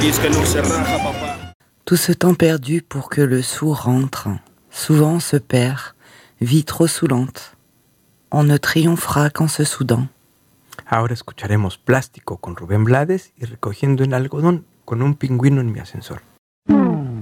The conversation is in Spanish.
Tout ce temps perdu pour que le sou rentre, souvent se perd, vie trop saoulante. On ne triomphera qu'en se soudant. Ahora escucharemos Plástico con Rubén Blades y Recogiendo el algodón con un pingüino en mi ascensor.